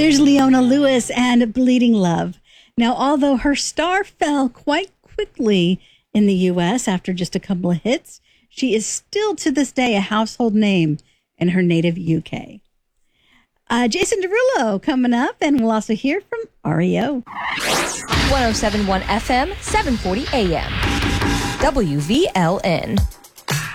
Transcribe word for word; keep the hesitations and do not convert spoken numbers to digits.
There's Leona Lewis and Bleeding Love. Now, although her star fell quite quickly in the U S after just a couple of hits, she is still to this day a household name in her native U K. Uh, Jason Derulo coming up, and we'll also hear from R E O. one oh seven point one F M, seven forty A M. W V L N.